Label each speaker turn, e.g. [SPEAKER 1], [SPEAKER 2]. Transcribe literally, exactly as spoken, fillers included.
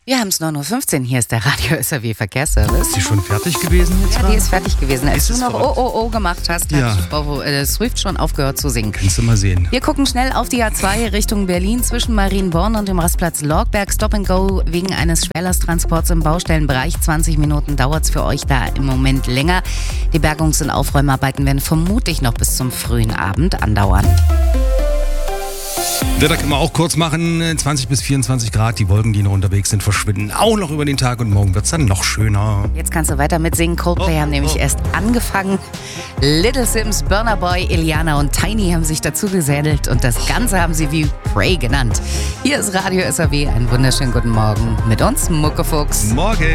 [SPEAKER 1] Wir haben es neun Uhr fünfzehn, hier ist der Radio S R W Verkehrsservice.
[SPEAKER 2] Ist die schon fertig gewesen jetzt?
[SPEAKER 1] Ja,
[SPEAKER 2] mal?
[SPEAKER 1] die ist fertig gewesen. Als
[SPEAKER 2] Ist
[SPEAKER 1] du
[SPEAKER 2] es
[SPEAKER 1] noch
[SPEAKER 2] verrückt?
[SPEAKER 1] Oh, oh, oh gemacht hast,
[SPEAKER 2] Ja.
[SPEAKER 1] hat Frau äh, Swift schon aufgehört zu singen.
[SPEAKER 2] Kannst du mal sehen.
[SPEAKER 1] Wir gucken schnell auf die A zwei Richtung Berlin zwischen Marienborn und dem Rastplatz Lorgberg. Stop and Go wegen eines Schwerlasttransports im Baustellenbereich. zwanzig Minuten dauert es für euch da im Moment länger. Die Bergungs- und Aufräumarbeiten werden vermutlich noch bis zum frühen Abend andauern.
[SPEAKER 2] Wetter können wir auch kurz machen. zwanzig bis vierundzwanzig Grad. Die Wolken, die noch unterwegs sind, verschwinden auch noch über den Tag. Und morgen wird es dann noch schöner.
[SPEAKER 1] Jetzt kannst du weiter mitsingen. Coldplay
[SPEAKER 2] Oh,
[SPEAKER 1] haben nämlich
[SPEAKER 2] oh.
[SPEAKER 1] erst angefangen. Little Sims, Burna Boy, Iliana und Tiny haben sich dazu gesellt. Und das Ganze haben sie wie Pray genannt. Hier ist Radio S R W. Einen wunderschönen guten Morgen mit uns, Muckefuchs.
[SPEAKER 2] Morgen.